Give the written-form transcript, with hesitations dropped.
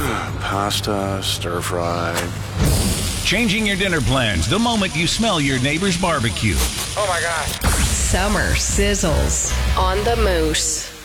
Pasta, stir fry. Changing your dinner plans the moment you smell your neighbor's barbecue. Oh my gosh. Summer sizzles on the Moose.